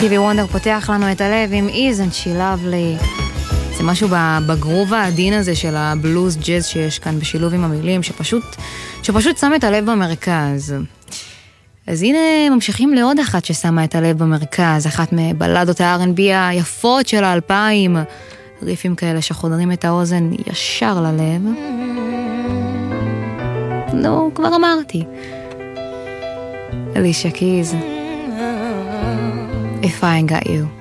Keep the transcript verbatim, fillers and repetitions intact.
סטיבי וונדר פותח לנו את הלב עם Isn't She Lovely. זה משהו בגרוב העדין הזה של הבלוז ג'אז שיש כאן בשילוב עם המילים, שפשוט, שפשוט שם את הלב במרכז. אז הנה ממשיכים לעוד אחת ששמה את הלב במרכז, אחת מבלדות ה-אר אנד בי היפות של האלפיים, ריפים כאלה שחודרים את האוזן ישר ללב. נו, כבר אמרתי. אלישה קיז. If I Ain't Got You.